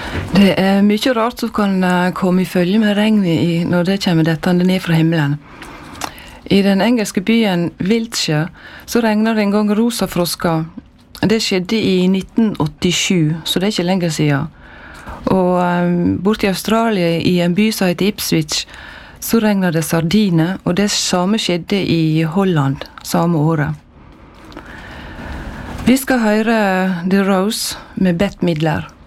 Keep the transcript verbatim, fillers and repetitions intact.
Det er mye rart som kan komme i følge med regn i, når det kommer dettende ned fra himmelen. I den engelske byen Wiltshire så regner det en gang rosa frosker. Det skjedde i nitten åttisju, så det er ikke lenger siden. Og um, borte i Australia, i en by som heter Ipswich, så regner det sardiner, og det samme skjedde i Holland samme året. Vi skal høre The Rose med Bette Midler.